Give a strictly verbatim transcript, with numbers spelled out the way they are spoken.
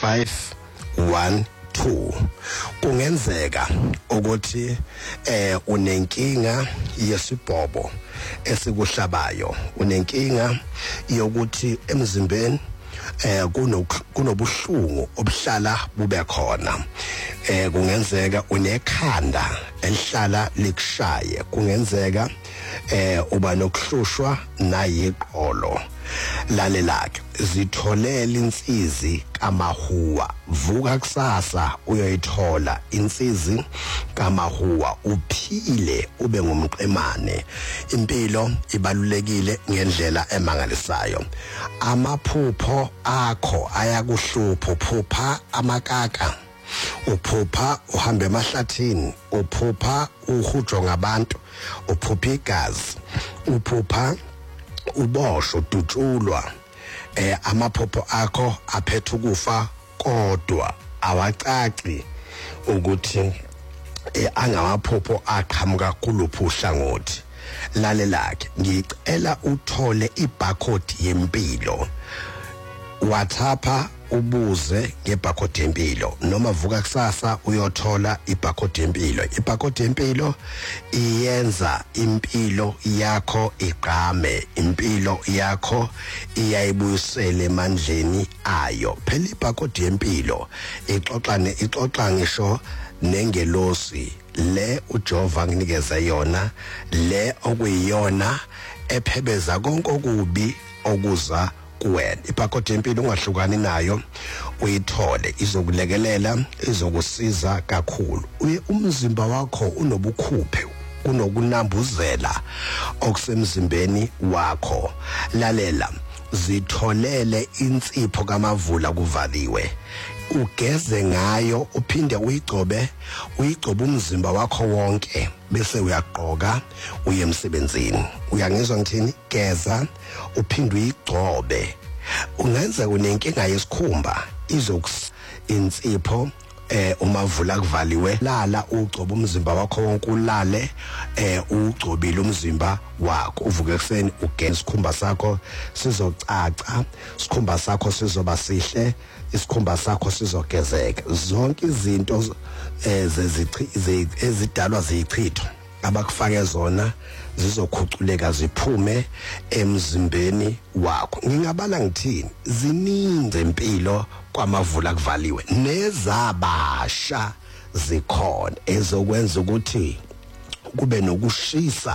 five one two. Kungenzeka ukuthi eh unenkinga yesibhobo esikuhlabayo, unenkinga yokuthi emzimbeni eh kunobuhlungu obuhlala bube khona. Eh kungenzeka unekhanda elihlala likushaye, kungenzeka eh uba nokuhlushwa nayiqolo. Lalelake zitholela insizi kamahuwa, vuka kusasa uyoyithola insizi kamahuwa uphile ube ngumqemane. Impilo ibalulekile ngendlela emangalisayo. Amaphupho akho ayakuhlupha, uphupha amakaka, uphupha uhambe emahlathini, uphupha uhujwa ngabantu, uphupha igazi, uphupha ubosho dutshulwa. Eh amaphupho akho aphethe ukufa kodwa awacaci ukuthi eh angamaphupho aqhamuka kuluphi uhlangothi. Lalelake ngicela uthole ibarcode yempilo, WhatsApp ubuze ngebarcode yempilo noma vuka kusasa uyothola ibarcode yempilo. Ibarcode yempilo iyenza impilo yakho iqame, impilo yakho iyayibuyisela emandleni ayo. Phela ibarcode yempilo ixoxane ixoxa ngisho nengelosi le uJehova nginikeza yona, le okuyiyona ephebeza konke okubi okuza kuwena. Ibarcode yempilo ungahlukani nayo, uyithole, izokulekelela, izokusiza kakhulu. Uye umzimba wakho unobukhuphe, kunokunambuzela okusemzimbeni wakho. Lalela, zitholele insipho kamavula kuvaliwe, ugeze ngayo, uphinde uyigcobe, uyigcobe umzimba wakho wonke, bese uyaqoka uye emsebenzini. Uyangizwa ngithini? Geza uphinde uyigcobe. Ungenza unenkinga yesikhumba, izokus insipho eh umavula kuvaliwe, lala ugcoba umzimba wakho wonke, ulale eh ugcobile umzimba wakho, uvuke ekseni ugeza isikhumba sakho sizocaca, isikhumba sakho sizoba sihle, isikhumba sakho sizogezeka. Zonke izinto ezizichi ezidalwa ziyichitho abakufake zona zizokhuculeka ziphume emzimbeni wakho. Ngingabala ngithini, ziningi impilo kwamavula kuvaliwe nezabasha zikhona ezokwenza ukuthi kube nokushisa